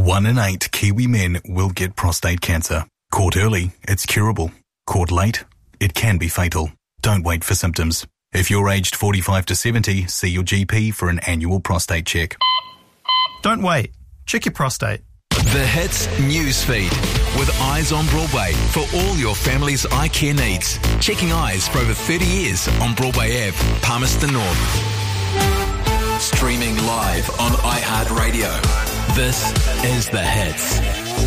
1 in 8 Kiwi men will get prostate cancer. Caught early, it's curable. Caught late, it can be fatal. Don't wait for symptoms. If you're aged 45 to 70, see your GP for an annual prostate check. Don't wait. Check your prostate. The Hits Newsfeed with Eyes on Broadway for all your family's eye care needs. Checking eyes for over 30 years on Broadway Ave, Palmerston North. Streaming live on iHeartRadio. This is The Hits.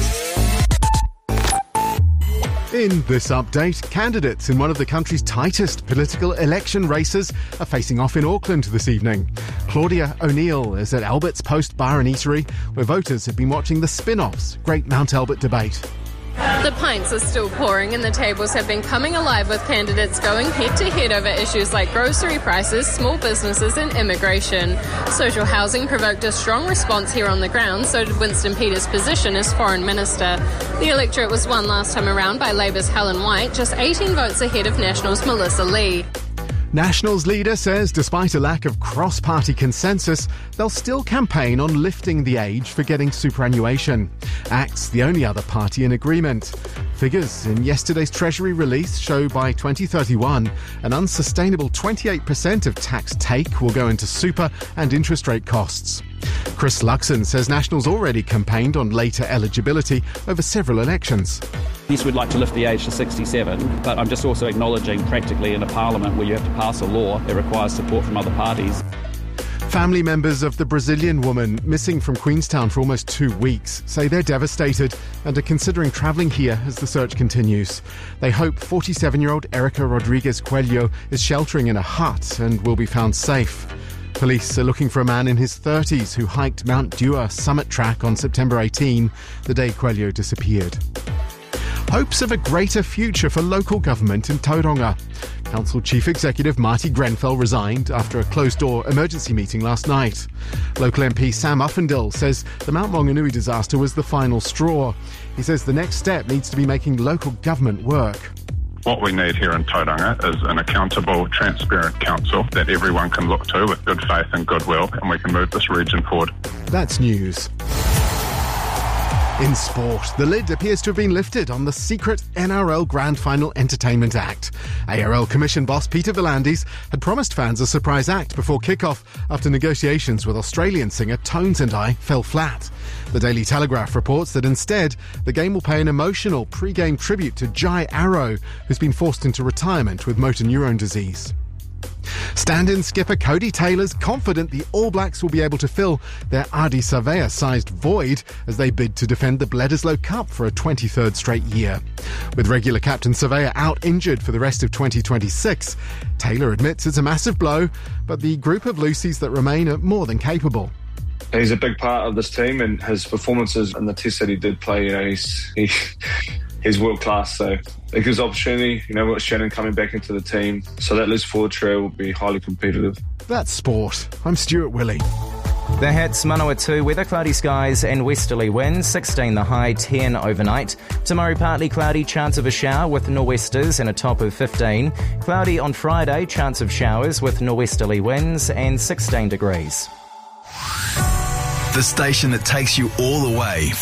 In this update, candidates in one of the country's tightest political election races are facing off in Auckland this evening. Claudia O'Neill is at Albert's Post Bar and Eatery, where voters have been watching the spin-offs Great Mount Albert debate. The pints are still pouring and the tables have been coming alive with candidates going head-to-head over issues like grocery prices, small businesses and immigration. Social housing provoked a strong response here on the ground, so did Winston Peters' position as Foreign Minister. The electorate was won last time around by Labour's Helen White, just 18 votes ahead of Nationals' Melissa Lee. Nationals leader says despite a lack of cross-party consensus, they'll still campaign on lifting the age for getting superannuation. ACT's the only other party in agreement. Figures in yesterday's Treasury release show by 2031, an unsustainable 28% of tax take will go into super and interest rate costs. Chris Luxon says Nationals already campaigned on later eligibility over several elections. Yes, we'd like to lift the age to 67, but I'm just also acknowledging practically in a parliament where you have to pass a law, it requires support from other parties. Family members of the Brazilian woman missing from Queenstown for almost 2 weeks say they're devastated and are considering travelling here as the search continues. They hope 47-year-old Erica Rodriguez Coelho is sheltering in a hut and will be found safe. Police are looking for a man in his 30s who hiked Mount Dewar summit track on September 18, the day Coelho disappeared. Hopes of a greater future for local government in Tauranga. Council Chief Executive Marty Grenfell resigned after a closed-door emergency meeting last night. Local MP Sam Uffindell says the Mount Maunganui disaster was the final straw. He says the next step needs to be making local government work. What we need here in Tauranga is an accountable, transparent council that everyone can look to with good faith and goodwill, and we can move this region forward. That's news. In sport, the lid appears to have been lifted on the secret NRL Grand Final Entertainment Act. ARL Commission boss Peter V'landys had promised fans a surprise act before kick-off after negotiations with Australian singer Tones and I fell flat. The Daily Telegraph reports that instead, the game will pay an emotional pre-game tribute to Jai Arrow, who's been forced into retirement with motor neurone disease. Stand-in skipper Cody Taylor's confident the All Blacks will be able to fill their Ardie Savea-sized void as they bid to defend the Bledisloe Cup for a 23rd straight year. With regular captain Savea out injured for the rest of 2026, Taylor admits it's a massive blow, but the group of Lucies that remain are more than capable. He's a big part of this team, and his performances in the test that he did play, he's world class. So it gives opportunity, with Shannon coming back into the team. So that loose forward trio will be highly competitive. That's sport. I'm Stuart Willey. The Hits, Manawatu, weather cloudy skies and westerly winds, 16 the high, 10 overnight. Tomorrow partly cloudy, chance of a shower with nor'westers and a top of 15. Cloudy on Friday, chance of showers with nor'westerly winds and 16 degrees. The station that takes you all the way